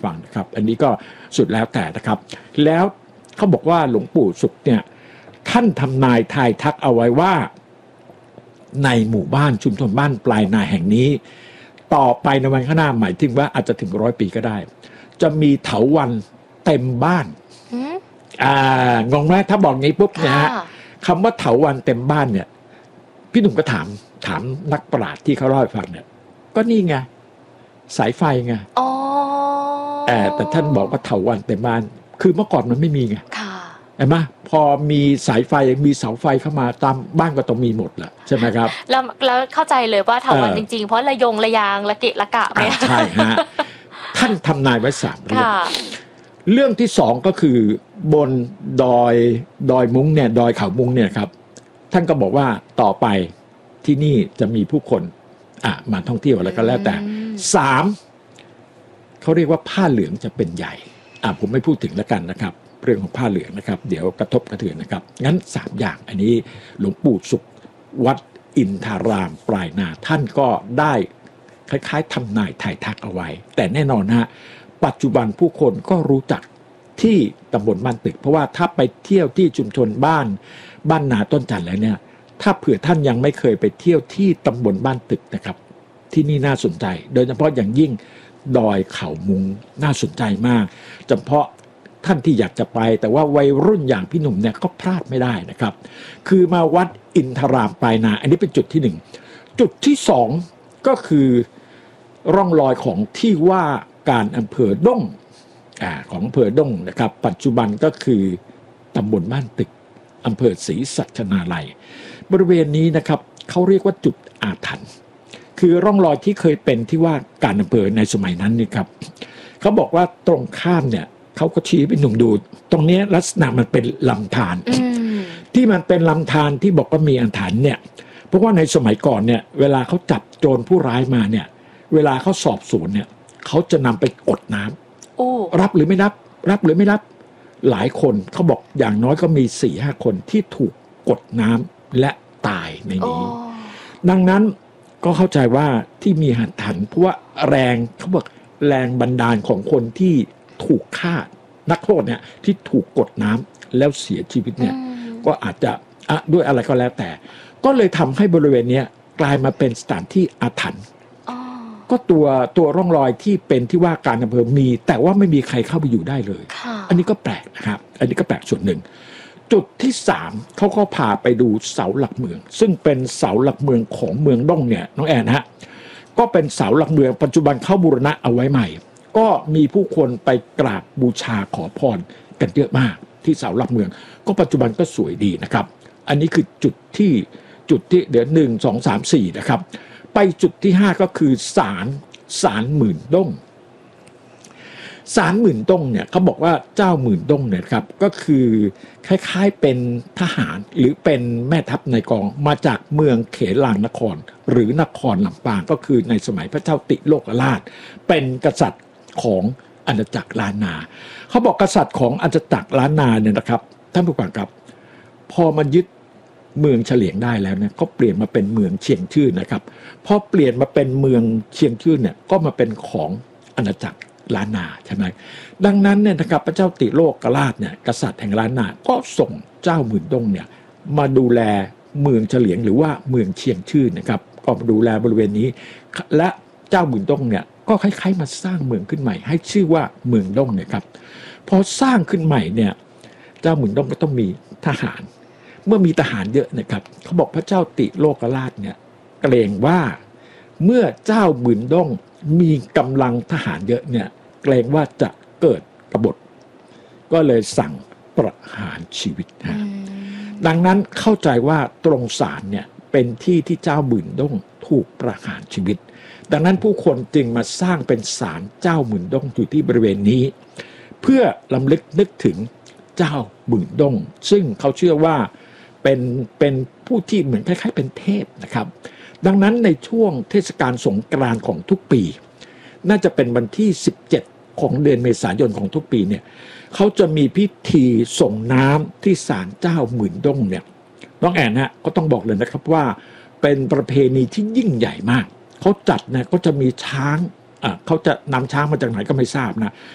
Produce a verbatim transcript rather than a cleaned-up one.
ฟังนะครับอันนี้ก็สุดแล้วแต่นะครับแล้วเขาบอกว่าหลวงปู่ศุกร์เนี่ยท่านทำนายทายทักเอาไว้ว่าในหมู่บ้านชุมชนบ้านปลายนาแห่งนี้ต่อไปในวันข้างหน้าหมายถึงว่าอาจจะถึงร้อยปีก็ได้จะมีเถาวัลย์เต็มบ้านอ่างงไหมถ้าบอกงี้ปุ๊บเนี่ยฮะคำว่าเถาวัลย์เต็มบ้านเนี่ยพี่หนุ่มก็ถามถามนักปราชญ์ที่เขาเล่าให้ฟังเนี่ยก็นี่ไงสายไฟไงอ๋อแต่ท่านบอกว่าเถาวัลย์เต็มบ้านคือเมื่อก่อนมันไม่มีไงเห็นไหมพอมีสายไฟมีเสาไฟเข้ามาตามบ้านก็ต้องมีหมดแหละใช่ไหมครับแล้วแล้วเข้าใจเลยว่าเถาวัลย์จริงๆเพราะระยงระยางระเกะระกะเนี่ยใช่ฮะท่านทำนายไว้สามเรื่องเรื่องที่สองก็คือบนดอยดอยมุ้งเนี่ยดอยเขามุ้งเนี่ยครับท่านก็บอกว่าต่อไปที่นี่จะมีผู้คนอ่ะมาท่องเที่ยวอะไรก็แล้วแต่สามเขาเรียกว่าผ้าเหลืองจะเป็นใหญ่อ่ะผมไม่พูดถึงแล้วกันนะครับเรื่องของผ้าเหลืองนะครับเดี๋ยวกระทบกระเทือนนะครับงั้นสามอย่างอันนี้หลวงปู่ศุกร์วัดอินทารามปลายนาท่านก็ได้คล้ายๆทำนายถ่ายทักเอาไว้แต่แน่นอนฮะปัจจุบันผู้คนก็รู้จักที่ตำบลบ้านตึกเพราะว่าถ้าไปเที่ยวที่ชุมชนบ้านบ้านนาต้นจันทร์แล้วเนี่ยถ้าเผื่อท่านยังไม่เคยไปเที่ยวที่ตำบลบ้านตึกนะครับที่นี่น่าสนใจโดยเฉพาะอย่างยิ่งดอยเขามุงน่าสนใจมากเฉพาะท่านที่อยากจะไปแต่ว่าวัยรุ่นอย่างพี่หนุ่มเนี่ยก็พลาดไม่ได้นะครับคือมาวัดอินทรามปลายนาอันนี้เป็นจุดที่หนึ่งจุดที่สองก็คือร่องรอยของที่ว่าการอำเภอด้งอ่าของอำเภอด้งนะครับปัจจุบันก็คือตำบลบ้านตึกอำเภอศรีสัชนาลัยบริเวณนี้นะครับเขาเรียกว่าจุดอาถรรพ์คือร่องรอยที่เคยเป็นที่ว่าการอำเภอในสมัยนั้นนี่ครับเขาบอกว่าตรงข้ามเนี่ยเขาก็ชี้ไปหนุ่มดูตรงนี้ลักษณะมันเป็นลำธารที่มันเป็นลำธารที่บอกว่ามีอาถรรพ์เนี่ยเพราะว่าในสมัยก่อนเนี่ยเวลาเขาจับโจรผู้ร้ายมาเนี่ยเวลาเขาสอบสวนเนี่ยเขาจะนำไปกดน้ำรับหรือไม่รับรับหรือไม่รับหลายคนเขาบอกอย่างน้อยก็มีสี่ห้าคนที่ถูกกดน้ำและตายในนี้ดังนั้นก็เข้าใจว่าที่มีอาถรรพ์เพราะว่าแรงเขาบอกแรงบันดาลของคนที่ถูกฆ่านักโทษเนี่ยที่ถูกกดน้ำแล้วเสียชีวิตเนี่ยก็อาจจะอะด้วยอะไรก็แล้วแต่ก็เลยทำให้บริเวณนี้กลายมาเป็นสถานที่อาถรรพ์ก็ตัวตัวร่องรอยที่เป็นที่ว่าการอำเภอมีแต่ว่าไม่มีใครเข้าไปอยู่ได้เลยอันนี้ก็แปลกนะครับอันนี้ก็แปลกส่วนหนึ่งจุดที่สามเขาก็พาไปดูเสาหลักเมืองซึ่งเป็นเสาหลักเมืองของเมืองด้งเนี่ยน้องแอนฮะก็เป็นเสาหลักเมืองปัจจุบันเข้าบูรณะเอาไว้ใหม่ก็มีผู้คนไปกราบบูชาขอพรกันเยอะมากที่เสาหลักเมืองก็ปัจจุบันก็สวยดีนะครับอันนี้คือจุดที่จุดที่เดี๋ยวหนึ่งสองสามสี่นะครับไปจุดที่ห้าก็คือศาลศาลหมื่นด้งศาลหมื่นด้งเนี่ยเขาบอกว่าเจ้าหมื่นด้งเนี่ยครับก็คือคล้ายๆเป็นทหารหรือเป็นแม่ทัพในกองมาจากเมืองเขลางนครหรือนครลำปางก็คือในสมัยพระเจ้าติโลกราชเป็นกษัตริย์ของอาณาจักรล้านนาเขาบอกกษัตริย์ของอาณาจักรล้านนาเนี่ยนะครับท่านผู้ฟังครับพอมันยึดเมืองเฉลียงได้แล้วเนี่ยก็เปลี่ยนมาเป็นเมืองเชียงชื่นนะครับพอเปลี่ยนมาเป็นเมืองเชียงชื่นเนี่ยก็มาเป็นของอาณาจักรล้านนาใช่ไหมดังนั้นเนี่ยนะครับพระเจ้าติโลกราชเนี่ยกษัตริย์แห่งล้านนาก็ส่งเจ้าหมื่นด้งเนี่ยมาดูแลเมืองเฉลียงหรือว่าเมืองเชียงชื่นนะครับก็มาดูแลบริเวณนี้และเจ้าหมื่นด้งเนี่ยก็คล้ายๆมาสร้างเมืองขึ้นใหม่ให้ชื่อว่าเมืองด้งเนี่ยครับพอสร้างขึ้นใหม่เนี่ยเจ้าหมื่นด้งก็ต้องมีทหารเมื่อมีทหารเยอะนะครับเขาบอกพระเจ้าติโลกราชเนี่ยเกรงว่าเมื่อเจ้าหมื่นด้งมีกำลังทหารเยอะเนี่ยเกรงว่าจะเกิดกบฏก็เลยสั่งประหารชีวิตนะดังนั้นเข้าใจว่าตรงศาลเนี่ยเป็นที่ที่เจ้าหมื่นด้งถูกประหารชีวิตดังนั้นผู้คนจึงมาสร้างเป็นศาลเจ้าหมื่นด้งอยู่ที่บริเวณนี้เพื่อรำลึกนึกถึงเจ้าหมื่นด้งซึ่งเขาเชื่อว่าเป็นเป็นผู้ที่เหมือนคล้ายๆเป็นเทพนะครับดังนั้นในช่วงเทศกาลสงกรานต์ของทุกปีน่าจะเป็นวันที่สิบเจ็ดของเดือนเมษายนของทุกปีเนี่ยเขาจะมีพิธีส่งน้ำที่ศาลเจ้าหมื่นด้งเนี่ยน้องแอนฮะก็ต้องบอกเลยนะครับว่าเป็นประเพณีที่ยิ่งใหญ่มากเขาจัดนะก็จะมีช้างอ่ะเขาจะนำช้างมาจากไหนก็ไม่ทราบนะ